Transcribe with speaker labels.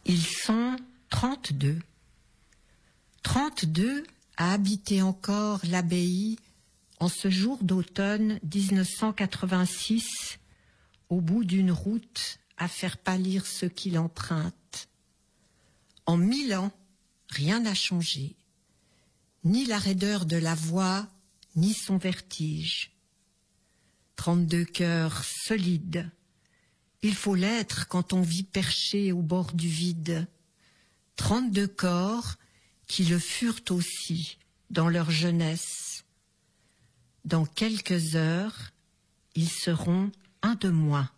Speaker 1: Ils sont 32. 32 à habiter encore l'abbaye en ce jour d'automne 1986, au bout d'une route à faire pâlir ceux qui l'empruntent. En 1000 ans, rien n'a changé, ni la raideur de la voie, ni son vertige. 32 cœurs solides. Il faut l'être quand on vit perché au bord du vide. 32 corps qui le furent aussi dans leur jeunesse. Dans quelques heures, ils seront un de moins.